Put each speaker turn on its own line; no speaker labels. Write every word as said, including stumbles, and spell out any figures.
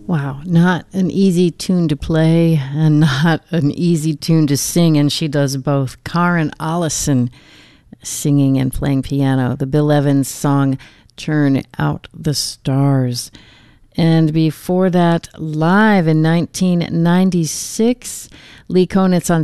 Wow, not an easy tune to play and not an easy tune to sing, and she does both. Karen Allison singing and playing piano. The Bill Evans song, Turn Out the Stars. And before that, live in nineteen ninety-six, Lee Konitz on